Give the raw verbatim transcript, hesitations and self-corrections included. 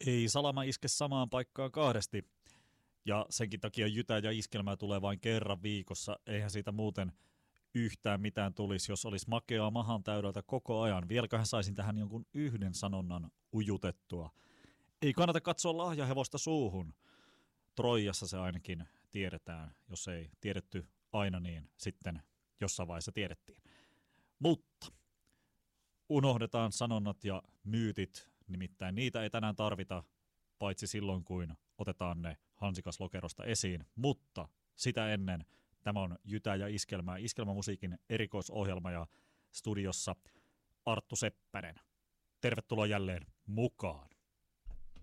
Ei salama iske samaan paikkaan kahdesti. Ja senkin takia jytä ja iskelmää tulee vain kerran viikossa. Eihän siitä muuten yhtään mitään tulisi, jos olisi makeaa mahan täydeltä koko ajan. Vieläköhän saisin tähän jonkun yhden sanonnan ujutettua. Ei kannata katsoa lahjahevosta suuhun. Troijassa se ainakin tiedetään. Jos ei tiedetty aina, niin sitten jossain vaiheessa tiedettiin. Mutta unohdetaan sanonnat ja myytit, nimittäin niitä ei tänään tarvita, paitsi silloin, kun otetaan ne hansikaslokerosta esiin. Mutta sitä ennen tämä on Jytä ja Iskelmää, iskelmämusiikin erikoisohjelma ja studiossa Arttu Seppänen. Tervetuloa jälleen mukaan.